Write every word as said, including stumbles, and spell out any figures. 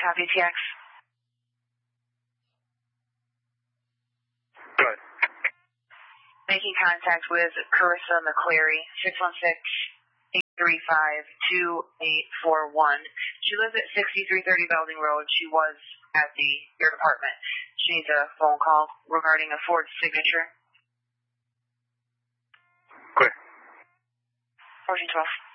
Copy T X. Good. Making contact with Carissa McCleary, six one six, eight three five, two eight four one. She lives at sixty-three thirty Belding Road. She was at the your department. She needs a phone call regarding a Ford signature. Clear. fourteen twelve.